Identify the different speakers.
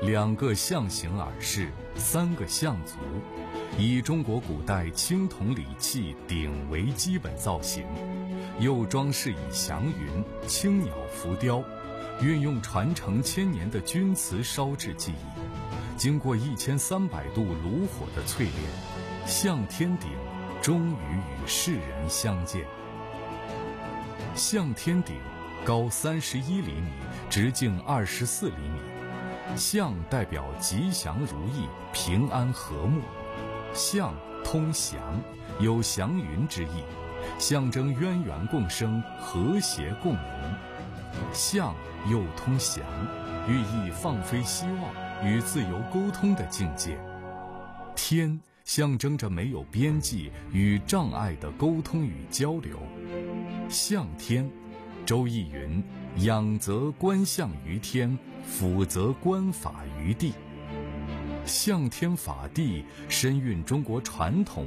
Speaker 1: 2个象形耳饰，3个象足，以中国古代青铜礼器鼎为基本造型，又装饰以祥云、青鸟浮雕，运用传承千年的钧瓷烧制技艺，经过1300度炉火的淬炼，象天鼎终于与世人相见。象天鼎高31厘米，直径24厘米。象代表吉祥如意、平安和睦，象通祥，有祥云之意，象征渊源共生、和谐共荣。象又通祥，寓意放飞希望与自由沟通的境界。天象征着没有边际与障碍的沟通与交流。象天，周易云：仰则观象于天，俯则观法于地。象天法地深蕴中国传统